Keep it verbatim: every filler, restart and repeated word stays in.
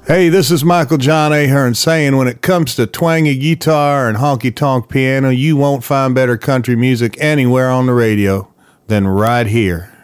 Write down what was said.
Hey, this is Michael John Ahern saying when it comes to twangy guitar and honky-tonk piano, you won't find better country music anywhere on the radio than right here.